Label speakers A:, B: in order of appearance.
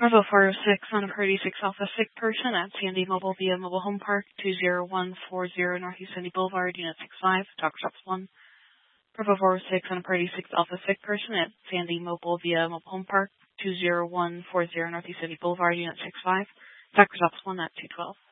A: Bravo 406 on a Priority 6 Alpha sick person at Sandy Mobile via Mobile Home Park 20140 Northeast Sandy Boulevard, Unit 65, Talk Shops 1. Bravo 406 on a Priority 6 Alpha sick person at Sandy Mobile via Mobile Home Park 20140 Northeast Sandy Boulevard, Unit 65, Talk Shops 1 at 212.